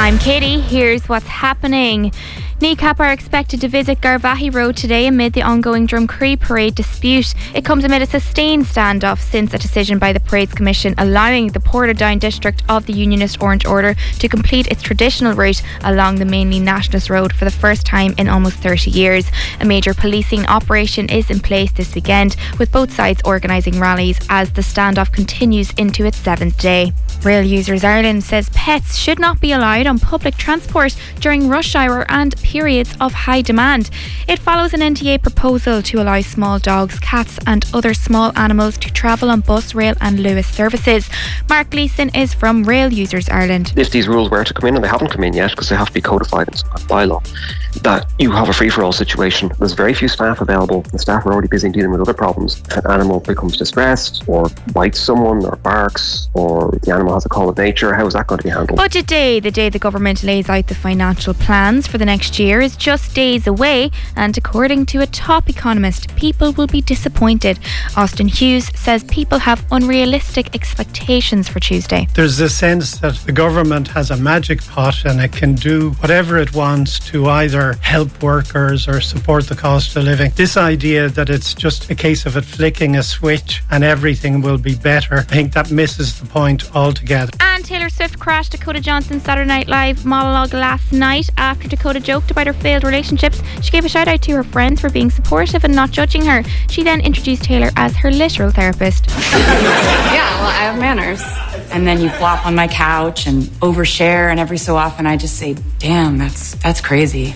I'm Katie. Here's what's happening. NECAP are expected to visit Garvaghey Road today amid the ongoing Drumcree parade dispute. It comes amid a sustained standoff since a decision by the Parades Commission allowing the Portadown district of the Unionist Orange Order to complete its traditional route along the mainly nationalist road for the first time in almost 30 years. A major policing operation is in place this weekend, with both sides organising rallies as the standoff continues into its 7th day. Rail Users Ireland says pets should not be allowed on public transport during rush hour and periods of high demand. It follows an NTA proposal to allow small dogs, cats and other small animals to travel on bus, rail and Lewis services. Mark Gleeson is from Rail Users Ireland. If these rules were to come in, and they haven't come in yet because they have to be codified in some bylaw, that you have a free-for-all situation. There's very few staff available. The staff are already busy dealing with other problems. If an animal becomes distressed or bites someone or barks, or the animal has a call of nature, how is that going to be handled? Budget Day, the day the government lays out the financial plans for the next year, is just days away, and according to a top economist, people will be disappointed. Austin Hughes says people have unrealistic expectations for Tuesday. There's a sense that the government has a magic pot and it can do whatever it wants to either help workers or support the cost of living. This idea that it's just a case of it flicking a switch and everything will be better, I think that misses the point altogether. And Taylor Swift crashed Dakota Johnson's Saturday Night Live monologue last night after Dakota joked about her failed relationships. She gave a shout out to her friends for being supportive and not judging her. She then introduced Taylor as her literal therapist. Yeah, well, I have manners. And then you flop on my couch and overshare, and every so often I just say, damn, that's crazy.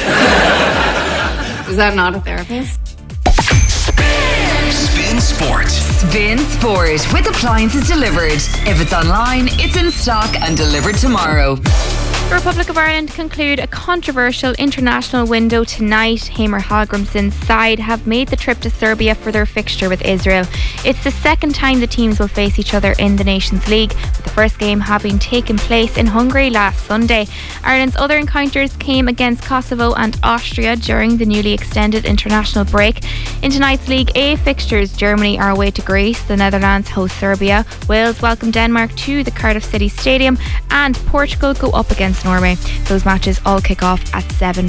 Is that not a therapist? Spin Sport. Spin Sport with appliances delivered. If it's online, it's in stock and delivered tomorrow. The Republic of Ireland conclude a controversial international window tonight. Heimir Hallgrímsson's side have made the trip to Serbia for their fixture with Israel. It's the second time the teams will face each other in the Nations League, with the first game having taken place in Hungary last Sunday. Ireland's other encounters came against Kosovo and Austria during the newly extended international break. In tonight's League A fixtures, Germany are away to Greece, the Netherlands host Serbia, Wales welcome Denmark to the Cardiff City Stadium, and Portugal go up against Norway. Those matches all kick off at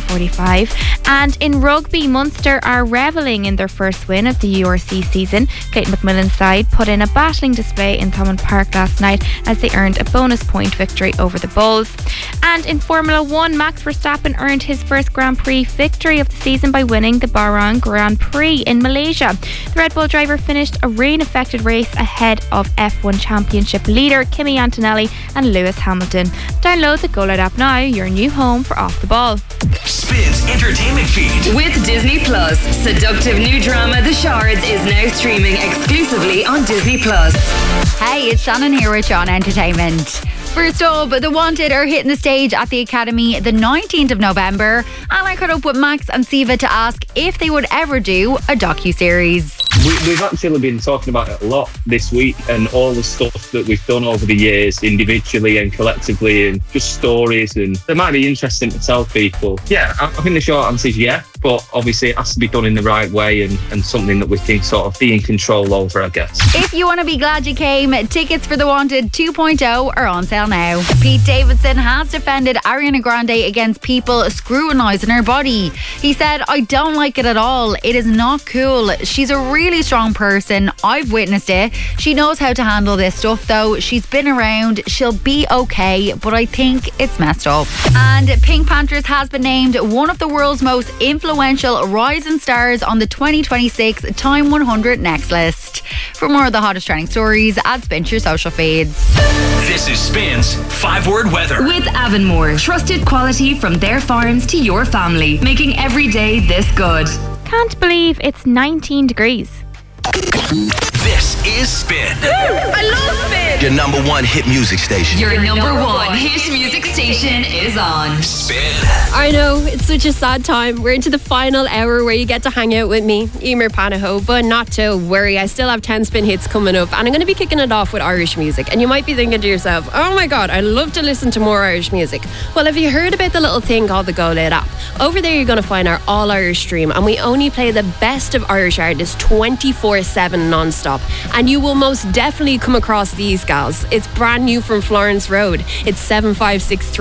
7:45. And in rugby, Munster are revelling in their first win of the URC season. Clayton McMillan's side put in a battling display in Thomond Park last night as they earned a bonus point victory over the Bulls. And in Formula 1, Max Verstappen earned his first Grand Prix victory of the season by winning the Bahrain Grand Prix in Malaysia. The Red Bull driver finished a rain-affected race ahead of F1 Championship leader Kimi Antonelli and Lewis Hamilton. Download the Go Loud app now, your new home for Off the Ball. Spins entertainment feed. With Disney Plus, seductive new drama The Shards is now streaming exclusively on Disney Plus. Hey, it's Shannon here with Sean Entertainment. First up, The Wanted are hitting the stage at the Academy the 19th of November, and I caught up with Max and Siva to ask if they would ever do a docu-series. We've actually been talking about it a lot this week, and all the stuff that we've done over the years, individually and collectively, and just stories, and they might be interesting to tell people. Yeah, I think the short answer is yeah, but obviously it has to be done in the right way and something that we can sort of be in control over, I guess. If you want to be glad you came, tickets for The Wanted 2.0 are on sale now. Pete Davidson has defended Ariana Grande against people scrutinising her body. He said, "I don't like it at all. It is not cool. She's a really strong person. I've witnessed it. She knows how to handle this stuff though. She's been around. She'll be okay, but I think it's messed up." And Pink Panthers has been named one of the world's most influential rising stars on the 2026 Time 100 Next list. For more of the hottest trending stories, add Spin to your social feeds. This is Spin's 5-word weather. With Avonmore, trusted quality from their farms to your family, making every day this good. Can't believe it's 19 degrees. This is Spin. I love Spin. Your number one hit music station. Your number one hit music station is on Spin. I know, it's such a sad time. We're into the final hour where you get to hang out with me, Emer Panaho, but not to worry, I still have 10 Spin hits coming up, and I'm going to be kicking it off with Irish music. And you might be thinking to yourself, oh my god, I love to listen to more Irish music. Well, have you heard about the little thing called the Go Loud app? Over there you're going to find our All Irish stream, and we only play the best of Irish artists 24/7 non-stop. And you will most definitely come across these gals. It's brand new from Florence Road. It's 7563